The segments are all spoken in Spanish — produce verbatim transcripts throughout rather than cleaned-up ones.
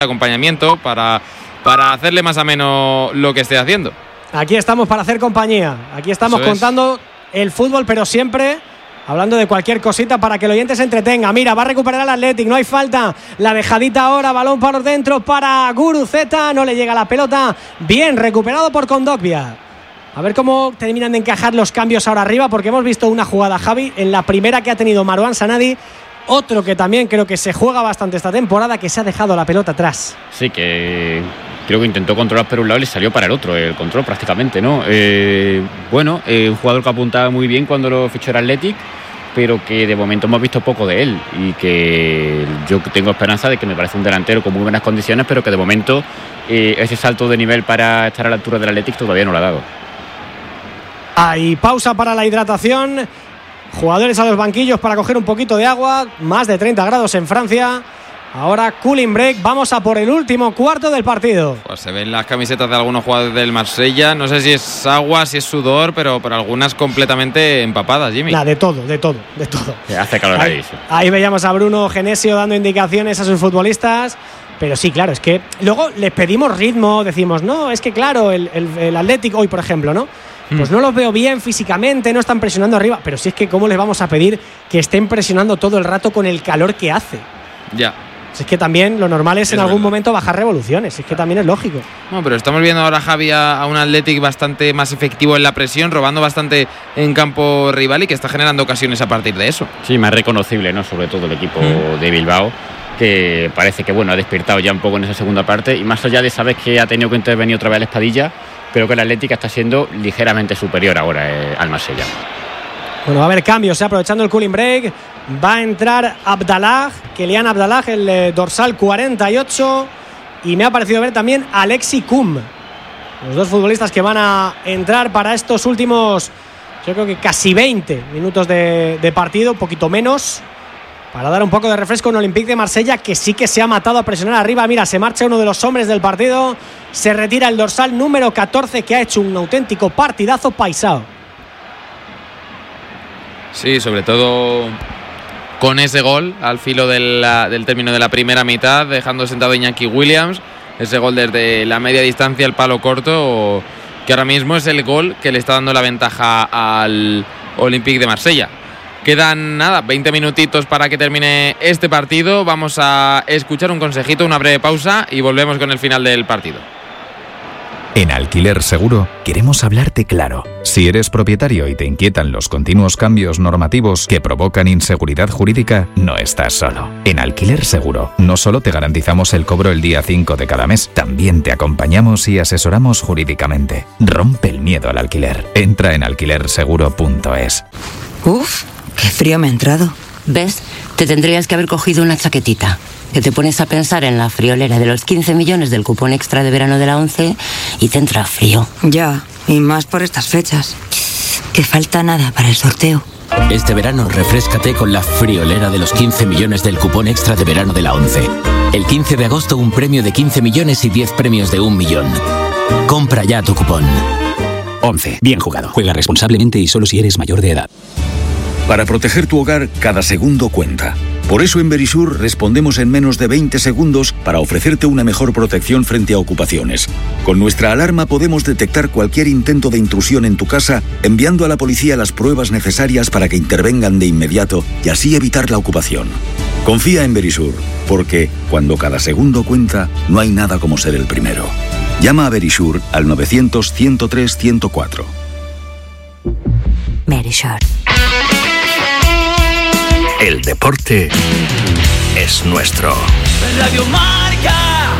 acompañamiento para, para hacerle más ameno lo que esté haciendo. Aquí estamos para hacer compañía. Aquí estamos Eso contando es. el fútbol, pero siempre hablando de cualquier cosita para que el oyente se entretenga. Mira, va a recuperar el Athletic, no hay falta. La dejadita ahora, balón para dentro para Guruceta, no le llega la pelota. Bien, recuperado por Kondogbia. A ver cómo terminan de encajar los cambios ahora arriba, porque hemos visto una jugada, Javi, en la primera que ha tenido Marouane Sanadi. Otro que también creo que se juega bastante esta temporada, que se ha dejado la pelota atrás. Sí, que creo que intentó controlar por un lado y le salió para el otro, el control prácticamente, ¿no? Eh, bueno, eh, un jugador que apuntaba muy bien cuando lo fichó el Athletic, pero que de momento hemos visto poco de él y que yo tengo esperanza de que me parece un delantero con muy buenas condiciones, pero que de momento eh, ese salto de nivel para estar a la altura del Athletic todavía no lo ha dado. Hay pausa para la hidratación. Jugadores a los banquillos para coger un poquito de agua. Más de treinta grados en Francia. Ahora cooling break. Vamos a por el último cuarto del partido. Pues se ven las camisetas de algunos jugadores del Marsella. No sé si es agua, si es sudor, pero por algunas completamente empapadas, Jimmy. Nah, de todo, de todo, de todo. Hace calor ahí. Ahí, ahí veíamos a Bruno Genesio dando indicaciones a sus futbolistas. Pero sí, claro, es que luego les pedimos ritmo. Decimos, no, es que claro, el, el, el Athletic hoy, por ejemplo, ¿no? Pues no los veo bien físicamente, no están presionando arriba. Pero si es que ¿cómo les vamos a pedir que estén presionando todo el rato con el calor que hace? Ya. Si es que también lo normal es, es en verdad. algún momento bajar revoluciones. Si es que también es lógico. No, pero estamos viendo ahora, Javi, a, a un Athletic bastante más efectivo en la presión, robando bastante en campo rival y que está generando ocasiones a partir de eso. Sí, más reconocible, ¿no? Sobre todo el equipo mm. de Bilbao, que parece que bueno ha despertado ya un poco en esa segunda parte. Y más allá de saber que ha tenido que intervenir otra vez el Espadilla, creo que el Atlético está siendo ligeramente superior ahora eh, al Marsella. Bueno, va a haber cambios, ¿eh? Aprovechando el cooling break. Va a entrar Abdallah, Kelian Abdallah, el eh, dorsal cuarenta y ocho. Y me ha parecido ver también Alexi Kum. Los dos futbolistas que van a entrar para estos últimos, yo creo que casi veinte minutos de, de partido, un poquito menos, para dar un poco de refresco a un Olympique de Marsella que sí que se ha matado a presionar arriba. Mira, se marcha uno de los hombres del partido. Se retira el dorsal número catorce, que ha hecho un auténtico partidazo, Paisao. Sí, sobre todo con ese gol al filo de la, del término de la primera mitad, dejando sentado a Iñaki Williams. Ese gol desde la media distancia, el palo corto, que ahora mismo es el gol que le está dando la ventaja al Olympique de Marsella. Quedan nada, veinte minutitos para que termine este partido. Vamos a escuchar un consejito, una breve pausa y volvemos con el final del partido. En Alquiler Seguro queremos hablarte claro. Si eres propietario y te inquietan los continuos cambios normativos que provocan inseguridad jurídica, no estás solo. En Alquiler Seguro no solo te garantizamos el cobro el día cinco de cada mes, también te acompañamos y asesoramos jurídicamente. Rompe el miedo al alquiler. Entra en alquiler seguro punto es. Uf, qué frío me ha entrado. ¿Ves? Te tendrías que haber cogido una chaquetita. Que te pones a pensar en la friolera de los quince millones del cupón extra de verano de la ONCE y te entra frío. Ya, y más por estas fechas. Que falta nada para el sorteo. Este verano refréscate con la friolera de los quince millones del cupón extra de verano de la ONCE. El quince de agosto un premio de quince millones y diez premios de un millón. Compra ya tu cupón. ONCE. Bien jugado. Juega responsablemente y solo si eres mayor de edad. Para proteger tu hogar, cada segundo cuenta. Por eso en Verisur respondemos en menos de veinte segundos para ofrecerte una mejor protección frente a ocupaciones. Con nuestra alarma podemos detectar cualquier intento de intrusión en tu casa, enviando a la policía las pruebas necesarias para que intervengan de inmediato y así evitar la ocupación. Confía en Verisur, porque cuando cada segundo cuenta, no hay nada como ser el primero. Llama a Verisur al novecientos, ciento tres, ciento cuatro. Verisur. El deporte es nuestro. Radio Marca.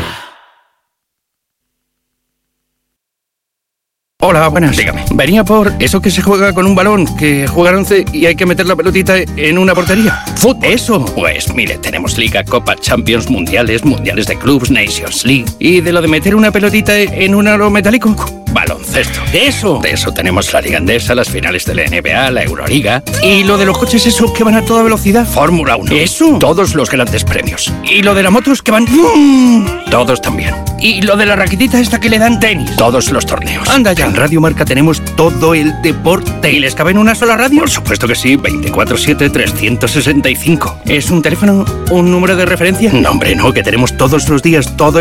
Hola, buenas. Dígame. Venía por eso que se juega con un balón, que juega once y hay que meter la pelotita en una portería. ¿Fútbol? Eso. Pues mire, tenemos Liga, Copa, Champions, Mundiales, Mundiales de Clubs, Nations League. ¿Y de lo de meter una pelotita en un aro metálico? baloncesto. ¿De eso? De eso tenemos la Liga Endesa, las finales de la N B A, la Euroliga. ¿Y lo de los coches esos que van a toda velocidad? Fórmula uno. ¿Eso? Todos los grandes premios. ¿Y lo de las motos que van...? Todos también. ¿Y lo de la raquetita esta que le dan tenis? Todos los torneos. Anda ya. En Radio Marca tenemos todo el deporte. ¿Y les cabe en una sola radio? Por supuesto que sí, veinticuatro siete, trescientos sesenta y cinco. ¿Es un teléfono, un número de referencia? No, hombre, no, que tenemos todos los días todo